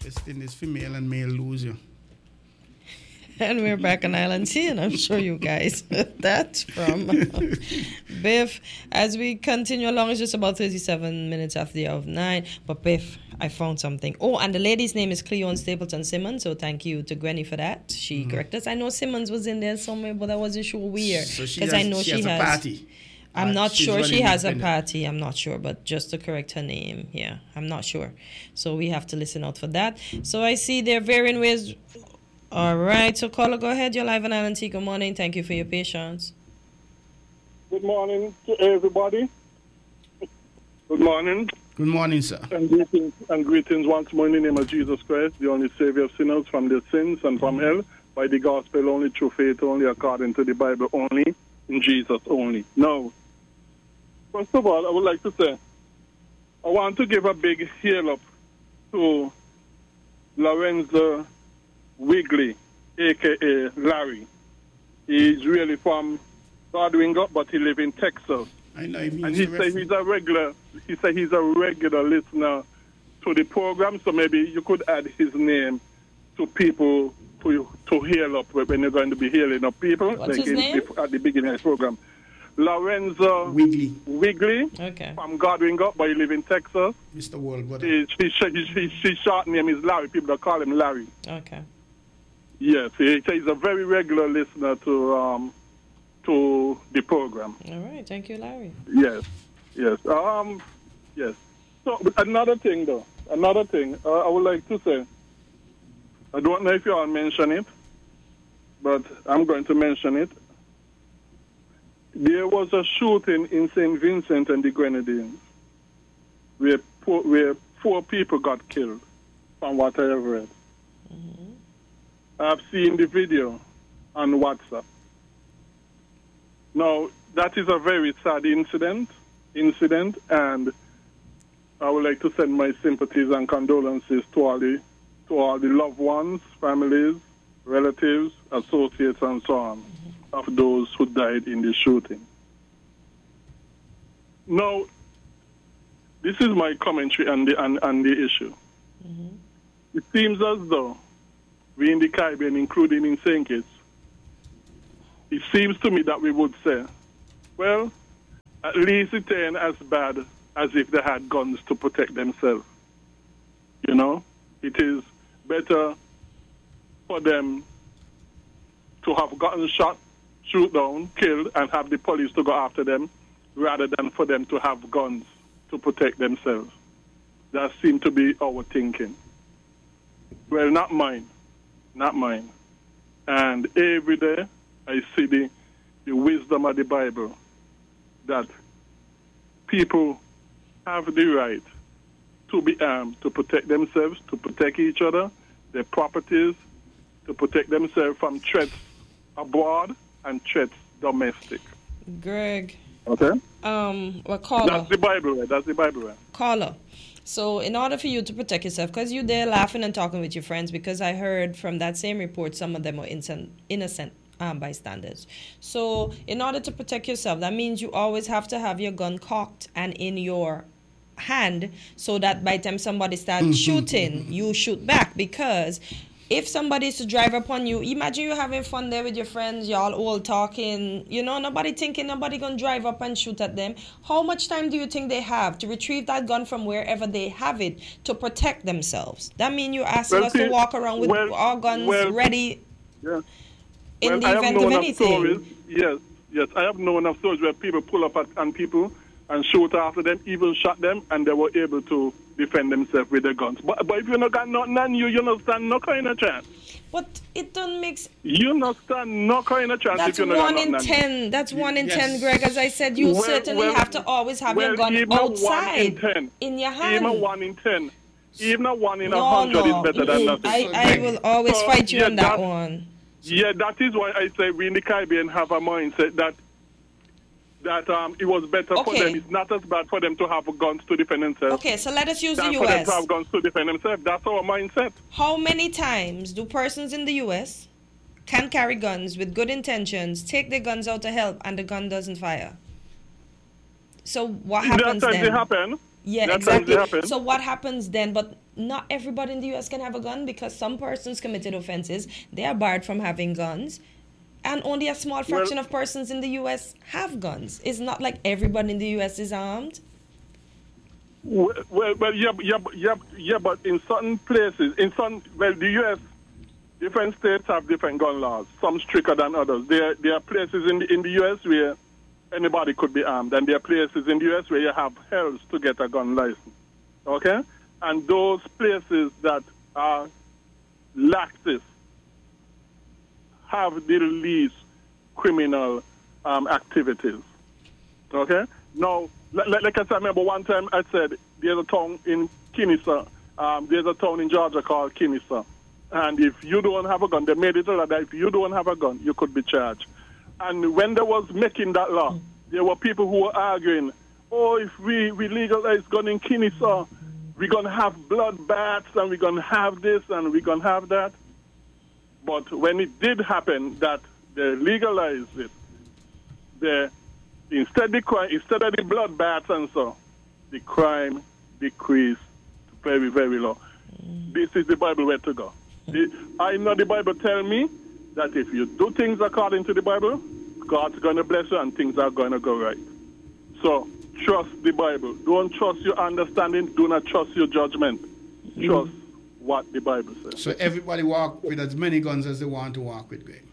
West Indies female and male lose you. And we're back on Island Sea, and I'm sure you guys that's from Biff. As we continue along, it's just about 37 minutes after the hour of 9. But Biff, I found something. Oh, and the lady's name is Cleon Stapleton Simmons, so thank you to Gwenny for that. She corrected us. I know Simmons was in there somewhere, but I wasn't sure where. So she I know has a party. I'm not she's sure she running has a independent. party. I'm not sure, but just to correct her name, yeah, I'm not sure. So we have to listen out for that. So I see there are varying ways. All right, so caller, go ahead. You're live on Island Sea. Good morning. Thank you for your patience. Good morning to everybody. Good morning. Good morning, sir. And greetings once more in the name of Jesus Christ, the only Savior of sinners from their sins and from hell, by the gospel only, through faith only, according to the Bible only, in Jesus only. Now, first of all, I would like to say, I want to give a big hail up to Lorenzo Wigley, a.k.a. Larry. He's really from Godwingo, but he lives in Texas. I know he means And he said he's a regular. He said he's a regular listener to the program. So maybe you could add his name to people to hail up when you're going to be hailing up people. What's his name? At the beginning of the program. Lorenzo Wigley. Okay. From Godwingo, but he lives in Texas. Mr. World, His short name is Larry. People that call him Larry. Okay. Yes, he's a very regular listener to the program. All right. Thank you, Larry. Yes. Yes. So another thing, I would like to say, I don't know if you all mention it, but I'm going to mention it. There was a shooting in St. Vincent and the Grenadines where 4 people got killed, from what I have read. Mm-hmm. I've seen the video on WhatsApp. Now, that is a very sad incident, and I would like to send my sympathies and condolences to all the loved ones, families, relatives, associates, and so on, of those who died in the shooting. Now, this is my commentary on the issue. Mm-hmm. It seems as though we in the Caribbean, including in St. Kitts, it seems to me that we would say, well, at least it ain't as bad as if they had guns to protect themselves. You know, it is better for them to have gotten shot, shoot down, killed, and have the police to go after them, rather than for them to have guns to protect themselves. That seemed to be our thinking. Well, not mine. And every day I see the wisdom of the Bible that people have the right to be armed, to protect themselves, to protect each other, their properties, to protect themselves from threats abroad and threats domestic. Greg. Okay. Caller. That's the Bible way. Caller. So in order for you to protect yourself, because you're there laughing and talking with your friends, because I heard from that same report some of them were innocent bystanders. So in order to protect yourself, that means you always have to have your gun cocked and in your hand, so that by the time somebody starts shooting, you shoot back. Because if somebody is to drive upon you, imagine you having fun there with your friends, y'all all talking, nobody thinking nobody gonna drive up and shoot at them. How much time do you think they have to retrieve that gun from wherever they have it to protect themselves? That means you're asking us to walk around with our guns ready in the event of anything. Yes, I have known of stories where people pull up on people and shoot after them, even shot them, and they were able to defend themselves with their guns. But if you not got nothing on you, you not stand no kind of chance. But it don't mix. You not stand no kind of chance. That's if you not 1 in 10. That's 1 in 10, Greg. As I said, you certainly have to always have your gun outside in your hand. Even 1 in 10. Even a 1 in 100 is better than nothing. I will always fight you on that one. Yeah, that is why I say we in the Caribbean have a mindset that it was better for them. It's not as bad for them to have guns to defend themselves. Okay, so let us use the for U.S. them to have guns to defend themselves. That's our mindset. How many times do persons in the U.S. can carry guns with good intentions, take their guns out to help, and the gun doesn't fire? So what happens then? It happen. Yeah, That exactly. tends to happen. So what happens then? But not everybody in the U.S. can have a gun because some persons committed offenses. They are barred from having guns. And only a small fraction of persons in the U.S. have guns. It's not like everybody in the U.S. is armed. Yeah, but in certain places, the U.S., different states have different gun laws, some stricter than others. There are places in the U.S. where anybody could be armed, and there are places in the U.S. where you have hells to get a gun license, okay? And those places that are laxist have the least criminal activities, okay? Now, like I said, I remember one time I said there's a town in Kennesaw, there's a town in Georgia called Kennesaw, and if you don't have a gun, they made it so that if you don't have a gun, you could be charged. And when they was making that law, there were people who were arguing, oh, if we legalize gun in Kennesaw, we're going to have bloodbaths, and we're going to have this, and we're going to have that. But when it did happen that they legalized it, instead of the bloodbaths and so, the crime decreased very, very low. This is the Bible way to go. I know the Bible tell me that if you do things according to the Bible, God's going to bless you and things are going to go right. So trust the Bible. Don't trust your understanding. Do not trust your judgment. Trust what the Bible says. So everybody walk with as many guns as they want to walk with, Greg.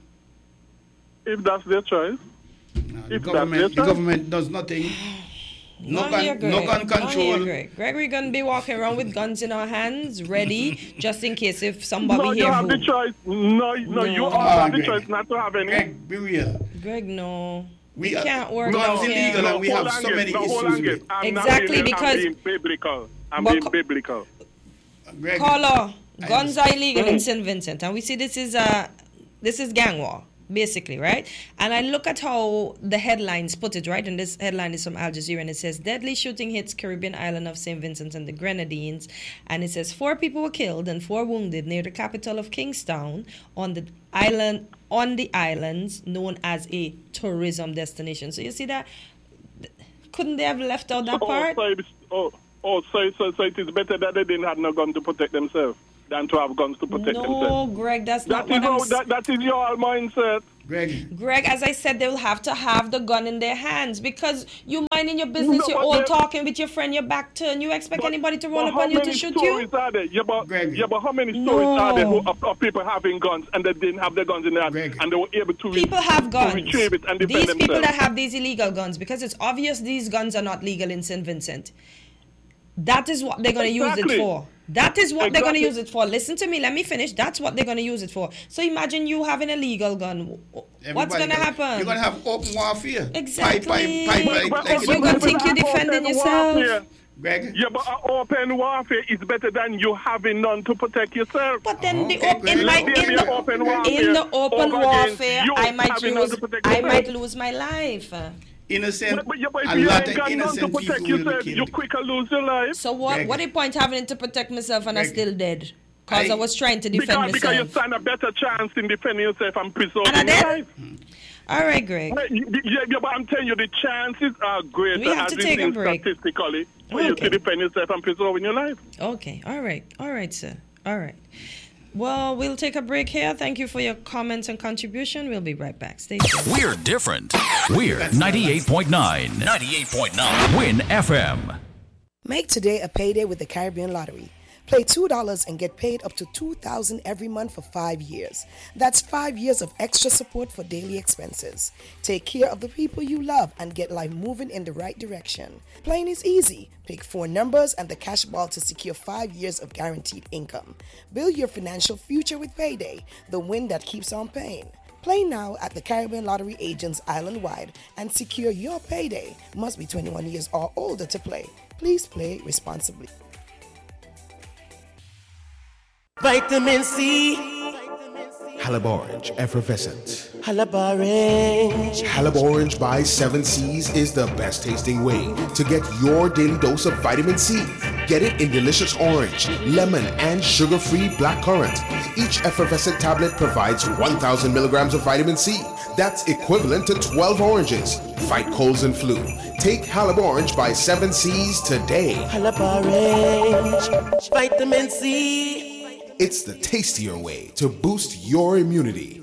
If that's their choice. No, the government does nothing. No gun control. Gregory gonna be walking around with guns in our hands, ready, just in case if somebody you have the choice. No, you have the choice not to have any. Greg, be real. Greg, no. We can't work guns out illegal here. and we have so many issues with it. Exactly, because... I'm being biblical. I'm being biblical. Greg, Caller, guns are illegal in St. Vincent, and we see this is gang war, basically, right? And I look at how the headlines put it, right? And this headline is from Al Jazeera, and it says, deadly shooting hits Caribbean island of St. Vincent and the Grenadines. And it says, 4 people were killed and 4 wounded near the capital of Kingstown on the islands known as a tourism destination. So you see that? Couldn't they have left out that part? So it is better that they didn't have no gun to protect themselves than to have guns to protect themselves. No, Greg, that's not what I'm saying. That is your mindset. Greg, as I said, they will have to have the gun in their hands because you minding your business, you're all talking with your friend, your back turned. You expect anybody to run up on you to shoot you? But how many stories are there of people having guns and they didn't have their guns in their hands and they were able to people have guns. Retrieve it and defend these themselves? People that have these illegal guns, because it's obvious these guns are not legal in St. Vincent. That is what they're going to use it for. That is what they're going to use it for. Listen to me. Let me finish. That's what they're going to use it for. So imagine you having a legal gun. What's going to happen? You're going to have open warfare. Exactly. You're going to think you're defending yourself. Greg? Yeah, but open warfare is better than you having none to protect yourself. But then in the open warfare, I might lose my life. Innocent, but if you ain't got none to protect yourself, you quicker lose your life. So what the point having to protect myself and I'm still dead? Because I was trying to defend myself. Because you stand a better chance in defending yourself and preserving your life. All right, Greg. Yeah, but I'm telling you, the chances are greater we have to take a break. Statistically for you to defend yourself and preserving your life. Okay, all right, sir. All right. Well, we'll take a break here. Thank you for your comments and contribution. We'll be right back. Stay tuned. We're different. We're 98.9. 98.9. Win FM. Make today a payday with the Caribbean Lottery. Play $2 and get paid up to $2,000 every month for 5 years. That's 5 years of extra support for daily expenses. Take care of the people you love and get life moving in the right direction. Playing is easy. Pick 4 numbers and the cash ball to secure 5 years of guaranteed income. Build your financial future with Payday, the win that keeps on paying. Play now at the Caribbean Lottery agents island-wide and secure your payday. Must be 21 years or older to play. Please play responsibly. Vitamin C. Halib Orange Effervescent. Halib Orange. Halib Orange by 7 Seas is the best tasting way to get your daily dose of vitamin C. Get it in delicious orange, lemon, and sugar-free blackcurrant. Each effervescent tablet provides 1,000 milligrams of vitamin C That's equivalent to 12 oranges. Fight colds and flu. Take Halib Orange by 7 Seas today. Halib Orange, vitamin C. It's the tastier way to boost your immunity.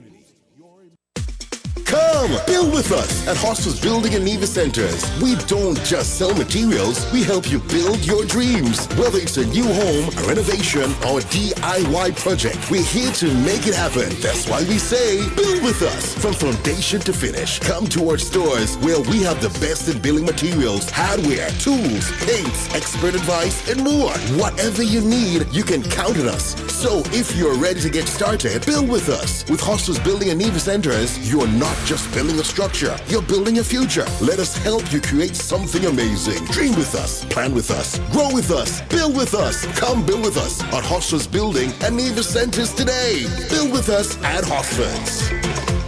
Come, build with us at Hostels Building and Neva Centers. We don't just sell materials, we help you build your dreams. Whether it's a new home, a renovation, or a DIY project, we're here to make it happen. That's why we say, build with us. From foundation to finish, come to our stores where we have the best in building materials, hardware, tools, paints, expert advice, and more. Whatever you need, you can count on us. So if you're ready to get started, build with us. With Hostels Building and Neva Centers, you're not just building a structure, you're building a future. Let us help you create something amazing. Dream with us, plan with us, grow with us, build with us. Come build with us at Hostels Building and Neva Centers today. Build with us at Hostels.